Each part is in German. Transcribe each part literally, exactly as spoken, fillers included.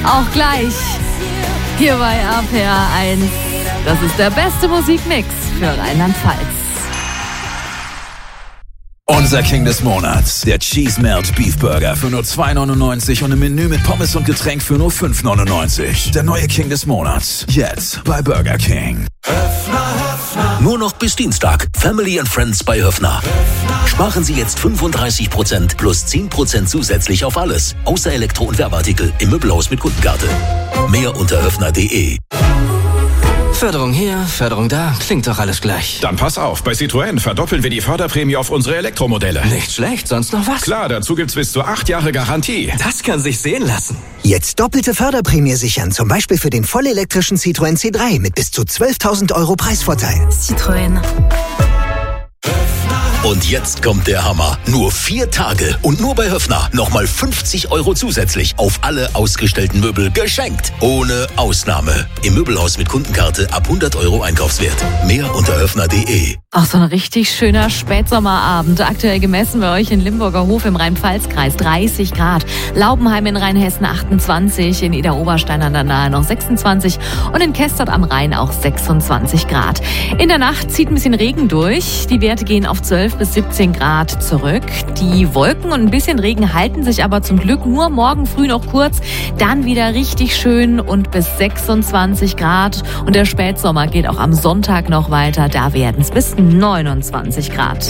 Auch gleich hier bei R P R eins. Das ist der beste Musikmix für Rheinland-Pfalz. Unser King des Monats, der Cheese Melt Beef Burger für nur zwei neunundneunzig und ein Menü mit Pommes und Getränk für nur fünf neunundneunzig. Der neue King des Monats, jetzt bei Burger King. Höfner, Höfner. Nur noch bis Dienstag. Family and Friends bei Höfner. Höfner. Sparen Sie jetzt fünfunddreißig Prozent plus zehn Prozent zusätzlich auf alles. Außer Elektro- und Werbeartikel im Möbelhaus mit Kundenkarte. Mehr unter höfner punkt de. Förderung hier, Förderung da, klingt doch alles gleich. Dann pass auf, bei Citroën verdoppeln wir die Förderprämie auf unsere Elektromodelle. Nicht schlecht, sonst noch was? Klar, dazu gibt's bis zu acht Jahre Garantie. Das kann sich sehen lassen. Jetzt doppelte Förderprämie sichern, zum Beispiel für den vollelektrischen Citroën C drei mit bis zu zwölftausend Euro Preisvorteil. Citroën. Und jetzt kommt der Hammer. Nur vier Tage und nur bei Höfner nochmal fünfzig Euro zusätzlich auf alle ausgestellten Möbel geschenkt. Ohne Ausnahme. Im Möbelhaus mit Kundenkarte ab hundert Euro Einkaufswert. Mehr unter höfner punkt de. Auch so ein richtig schöner Spätsommerabend. Aktuell gemessen bei euch in Limburger Hof im Rhein-Pfalz-Kreis dreißig Grad. Laubenheim in Rheinhessen achtundzwanzig, in Idar-Oberstein an der Nahe noch sechsundzwanzig und in Kestert am Rhein auch sechsundzwanzig Grad. In der Nacht zieht ein bisschen Regen durch. Die Werte gehen auf zwölf bis siebzehn Grad zurück. Die Wolken und ein bisschen Regen halten sich aber zum Glück nur morgen früh noch kurz. Dann wieder richtig schön und bis sechsundzwanzig Grad. Und der Spätsommer geht auch am Sonntag noch weiter. Da werden es bis neunundzwanzig Grad.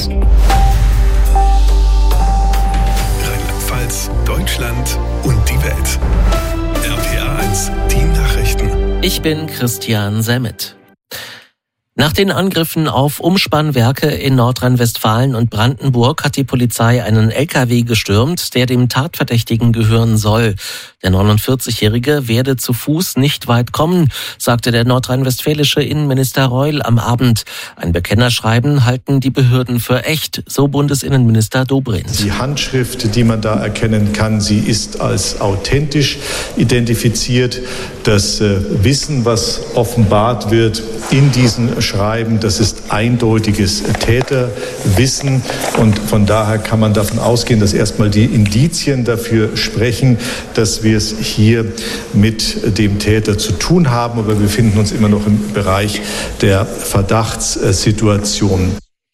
Rheinland-Pfalz, Deutschland und die Welt. R P R eins, die Nachrichten. Ich bin Christian Semmet. Nach den Angriffen auf Umspannwerke in Nordrhein-Westfalen und Brandenburg hat die Polizei einen L K W gestürmt, der dem Tatverdächtigen gehören soll. Der neunundvierzigjährige werde zu Fuß nicht weit kommen, sagte der nordrhein-westfälische Innenminister Reul am Abend. Ein Bekennerschreiben halten die Behörden für echt, so Bundesinnenminister Dobrindt. Die Handschrift, die man da erkennen kann, sie ist als authentisch identifiziert. Das Wissen, was offenbart wird in diesen Schreiben, das ist eindeutiges Täterwissen und von daher kann man davon ausgehen, dass erstmal die Indizien dafür sprechen, dass wir es hier mit dem Täter zu tun haben, aber wir befinden uns immer noch im Bereich der Verdachtssituation.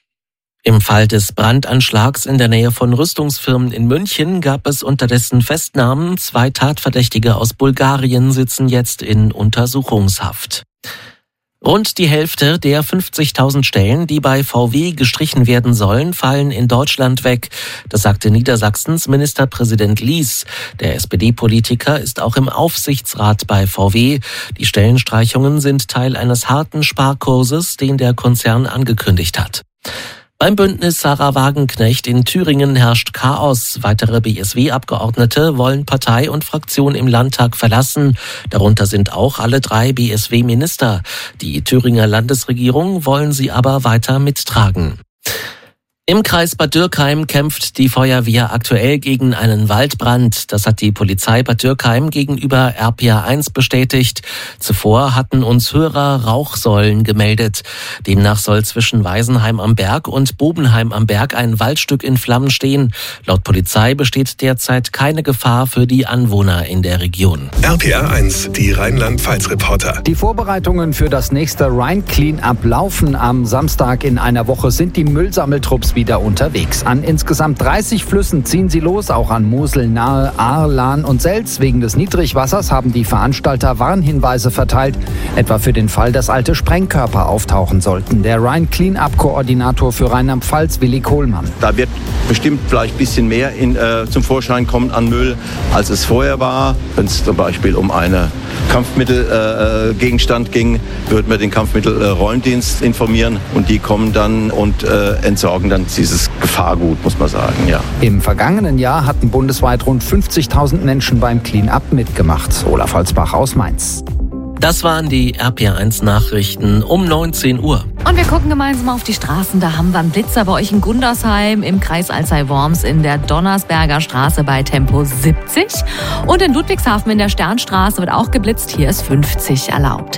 Im Fall des Brandanschlags in der Nähe von Rüstungsfirmen in München gab es unterdessen Festnahmen. Zwei Tatverdächtige aus Bulgarien sitzen jetzt in Untersuchungshaft. Rund die Hälfte der fünfzigtausend Stellen, die bei V W gestrichen werden sollen, fallen in Deutschland weg. Das sagte Niedersachsens Ministerpräsident Lies. Der S P D-Politiker ist auch im Aufsichtsrat bei V W. Die Stellenstreichungen sind Teil eines harten Sparkurses, den der Konzern angekündigt hat. Beim Bündnis Sarah Wagenknecht in Thüringen herrscht Chaos. Weitere B S W-Abgeordnete wollen Partei und Fraktion im Landtag verlassen. Darunter sind auch alle drei B S W-Minister. Die Thüringer Landesregierung wollen sie aber weiter mittragen. Im Kreis Bad Dürkheim kämpft die Feuerwehr aktuell gegen einen Waldbrand. Das hat die Polizei Bad Dürkheim gegenüber R P R eins bestätigt. Zuvor hatten uns Hörer Rauchsäulen gemeldet. Demnach soll zwischen Weisenheim am Berg und Bobenheim am Berg ein Waldstück in Flammen stehen. Laut Polizei besteht derzeit keine Gefahr für die Anwohner in der Region. R P R eins, die Rheinland-Pfalz-Reporter. Die Vorbereitungen für das nächste Rhine Clean-Up laufen. Am Samstag in einer Woche sind die Müllsammeltrupps wieder unterwegs. An insgesamt dreißig Flüssen ziehen sie los, auch an Mosel nahe Ahr, Lahn und Selz. Wegen des Niedrigwassers haben die Veranstalter Warnhinweise verteilt, etwa für den Fall, dass alte Sprengkörper auftauchen sollten. Der Rhine Clean-Up-Koordinator für Rheinland-Pfalz, Willi Kohlmann. Da wird bestimmt vielleicht ein bisschen mehr in, äh, zum Vorschein kommen an Müll, als es vorher war. Wenn es zum Beispiel um einen Kampfmittelgegenstand äh, ging, würden wir den Kampfmittelräumdienst informieren und die kommen dann und äh, entsorgen dann dieses Gefahrgut, muss man sagen, ja. Im vergangenen Jahr hatten bundesweit rund fünfzigtausend Menschen beim Clean-Up mitgemacht. Olaf Holzbach aus Mainz. Das waren die R P R eins Nachrichten um neunzehn Uhr. Und wir gucken gemeinsam auf die Straßen. Da haben wir einen Blitzer bei euch in Gundersheim, im Kreis Alzey-Worms, in der Donnersberger Straße bei Tempo siebzig. Und in Ludwigshafen in der Sternstraße wird auch geblitzt. Hier ist fünfzig erlaubt.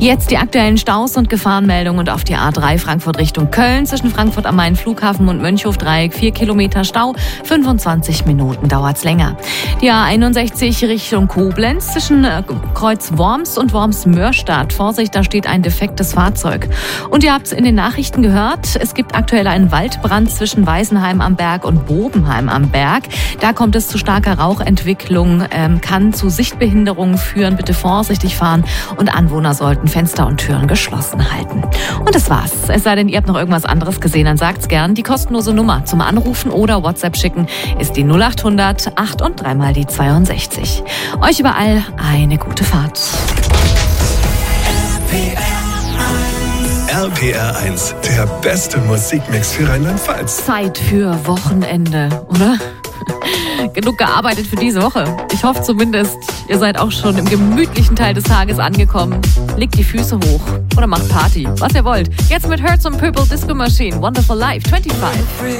Jetzt die aktuellen Staus und Gefahrenmeldungen und auf die A drei Frankfurt Richtung Köln zwischen Frankfurt am Main Flughafen und Mönchhof-Dreieck vier Kilometer Stau, fünfundzwanzig Minuten dauert's länger. Die A einundsechzig Richtung Koblenz zwischen Kreuz Worms und Worms-Mörstadt. Vorsicht, da steht ein defektes Fahrzeug. Und ihr habt's in den Nachrichten gehört, es gibt aktuell einen Waldbrand zwischen Weißenheim am Berg und Bobenheim am Berg. Da kommt es zu starker Rauchentwicklung, ähm, kann zu Sichtbehinderungen führen. Bitte vorsichtig fahren und Anwohner sollten Fenster und Türen geschlossen halten. Und das war's. Es sei denn, ihr habt noch irgendwas anderes gesehen, dann sagt's gern. Die kostenlose Nummer zum Anrufen oder WhatsApp schicken ist die null achthundert acht und dreimal die zweiundsechzig. Euch überall eine gute Fahrt. R P R eins, der beste Musikmix für Rheinland-Pfalz. Zeit für Wochenende, oder? Genug gearbeitet für diese Woche. Ich hoffe zumindest, ihr seid auch schon im gemütlichen Teil des Tages angekommen. Legt die Füße hoch oder macht Party, was ihr wollt. Jetzt mit Hertz und Purple Disco Machine, Wonderful Life, fünfundzwanzig.